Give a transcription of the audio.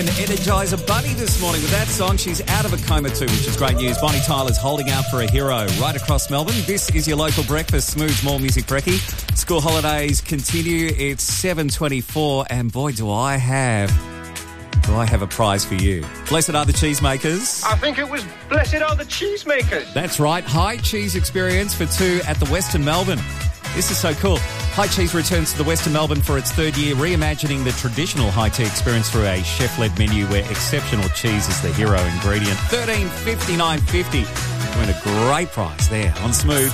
An Energizer Bunny this morning with that song. She's out of a coma too, which is great news. Bonnie Tyler's holding out for a hero right across Melbourne. This is your local breakfast. Smooth more music brekkie. School holidays continue. It's 7:24 and boy, do I have a prize for you. Blessed are the cheesemakers. I think it was Blessed Are the Cheesemakers. That's right. High Cheese experience for two at the Western Melbourne. This is so cool. High Cheese returns to the Western Melbourne for its third year, reimagining the traditional high tea experience through a chef-led menu where exceptional cheese is the hero ingredient. $13.59.50. Win a great prize there on Smooth.